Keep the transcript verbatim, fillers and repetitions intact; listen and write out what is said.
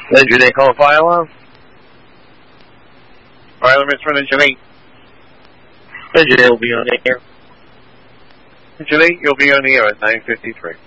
Engine eight, call fire alarm. Fire alarm is from Engine eight. Engine eight will be on the air. Engine eight, you'll be on the air at nine fifty-three.